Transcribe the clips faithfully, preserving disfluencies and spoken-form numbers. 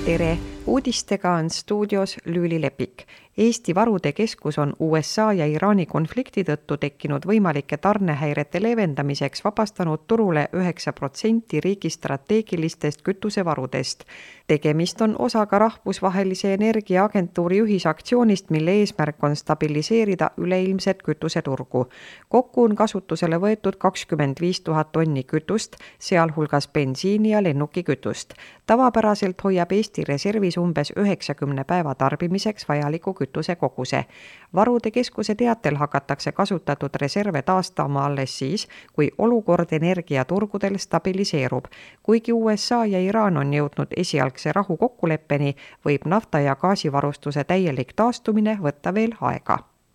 Tere! Uudistega on stuudios Lüüli Lepik. Eesti Varude Keskus on U S A ja Iraani konflikti tõttu tekkinud võimalike tarnehäirete leevendamiseks vabastanud turule üheksa protsenti riigi strateegilistest kütusevarudest. Tegemist on osaga rahvusvahelise energiaagentuuri ühisaktsioonist, mille eesmärk on stabiliseerida üleilmset kütuseturgu. Kokku on kasutusele võetud kakskümmend viis tuhat tonni kütust, sealhulgas bensiini ja lennukikütust. Tavapäraselt hoiab Eesti reservis umbes üheksakümne päeva tarbimiseks vajaliku kütuse koguse. Varude Keskuse teatel hakatakse kasutatud reserve taastama alles siis, kui olukord energiaturgudel stabiliseerub. Kuigi U S A ja Iraan on jõudnud esialgse rahu kokkuleppeni, võib nafta- ja gaasivarustuse täielik taastumine võtta veel aega.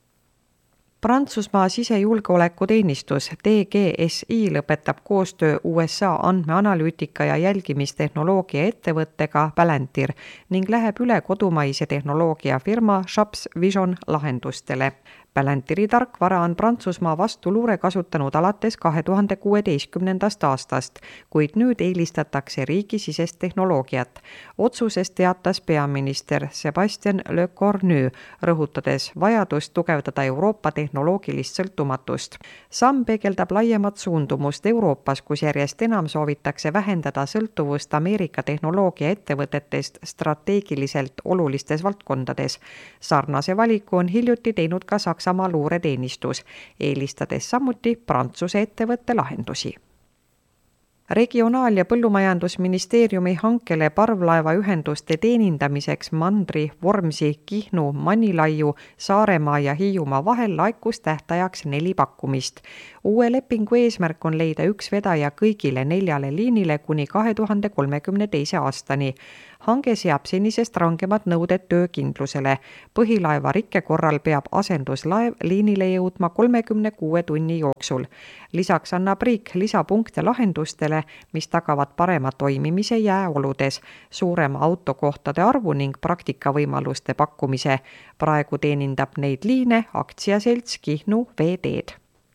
Prantsusmaa sisejulgeolekuteenistus D G S I lõpetab koostöö U S A andmeanalüütika ja jälgimistehnoloogia ettevõttega Palantir ning läheb üle kodumaise tehnoloogiafirma Shops Vision lahendustele. Palantiri tarkvara on Prantsusmaa vastu luure kasutanud alates kahe tuhande kuueteistkümnendast aastast, kuid nüüd eelistatakse riigisisest tehnoloogiat. Otsusest teatas peaminister Sébastien Lecornu, rõhutades vajadust tugevdada Euroopa tehnoloogilist sõltumatust. Samm peegeldab laiemat suundumust Euroopas, kus järjest enam soovitakse vähendada sõltuvust Ameerika tehnoloogia ettevõtetest strateegiliselt olulistes valdkondades. Sarnase valiku on hiljuti teinud ka Saksa sama luureteenistus, eelistades samuti Prantsuse ettevõtte lahendusi. Regionaal- ja põllumajandusministeeriumi hankele parvlaevaühenduste teenindamiseks Mandri, Vormsi, Kihnu, Manilaiu, Saaremaa ja Hiiumaa vahel laikus tähtajaks neli pakkumist. Uue lepingu eesmärk on leida üks vedaja kõigile neljale liinile kuni kahe tuhande kolmekümne teise aastani. Hange seab senisest rangemad nõuded töökindlusele. Põhilaeva rikke korral peab asenduslaev liinile jõudma kolmekümne kuue tunni jooksul. Lisaks annab riik lisapunkte lahendustele, mis tagavad parema toimimise jääoludes, suurema autokohtade arvu ning praktikavõimaluste pakkumise. Praegu teenindab neid liine aktsiaselts Kihnu veeteed.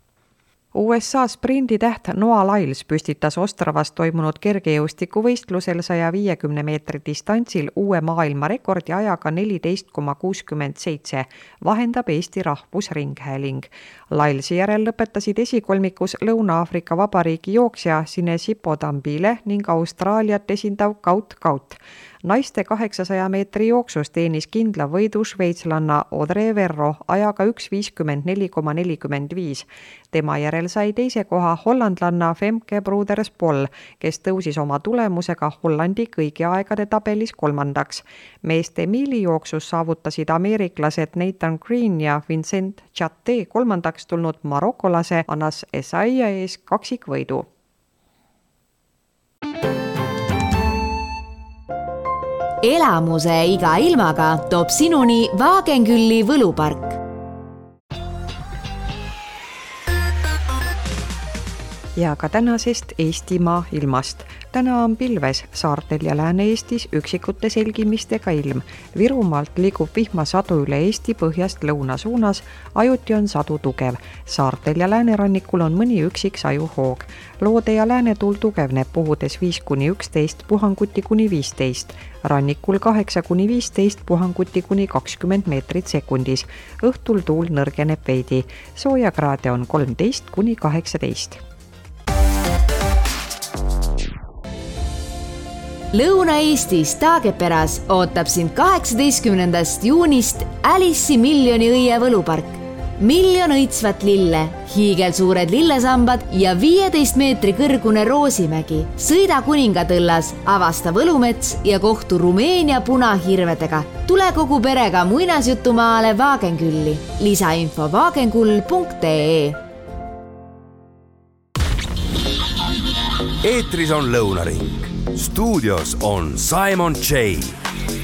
U S A sprinditäht Noah Lyles püstitas Ostravas toimunud kergejõustikuvõistlusel saja viiekümne meetri distantsil uue maailmarekordi ajaga neliteist koma kuuskümmend seitse, vahendab Eesti Rahvusringhääling. Lylesi järel lõpetasid esikolmikus Lõuna-Aafrika Vabariigi jooksja Sinesipho Dambile ning Austraaliat esindav Kaut Kaut. Naiste kaheksasaja meetri jooksus teenis kindla võidu šveitslanna Audrey Verro ajaga üks viiskümmend neli koma nelikümmend viis. Tema järel sai teise koha hollandlanna Femke Broeders-Poll, kes tõusis oma tulemusega Hollandi kõigi aegade tabelis kolmandaks. Meeste miilijooksus saavutasid ameeriklased Nathan Green ja Vincent Chatte kolmandaks tulnud marokolase Anas Esaia ees kaksikvõidu. Elamuse iga ilmaga toob sinuni Wagenkülli võlupark. Ja ka tänasest Eestimaa ilmast. Täna on pilves saartel ja Lääne-Eestis üksikute selgimistega ilm. Virumaalt liigub vihmasadu üle Eesti põhjast lõuna suunas, ajuti on sadu tugev. Saartel ja Läänerannikul on mõni üksik sajuhoog. Loode ja läänetuul tugevneb puhudes viis kuni üksteist, puhanguti kuni viisteist. Rannikul kaheksa kuni viisteist, puhanguti kuni kakskümmend meetrit sekundis. Õhtul tuul nõrgeneb veidi. Soojakraade on kolmteist kuni kaheksateist. Lõuna-Eestis Taageperas ootab sind kaheksateistkümnendast juunist Alice'i miljoni õie võlupark. Miljon õitsvat lille, hiigelsuured lillesambad ja viieteist meetri kõrgune Roosimägi. Sõida Kuningatõllas, avasta võlumets ja kohtu Rumeenia punahirvedega. Tule kogu perega muinasjutumaale Wagenkülli. Lisainfo wagenkull punkt ee. Eetris on Lõunaring. Stuudios on Simon J.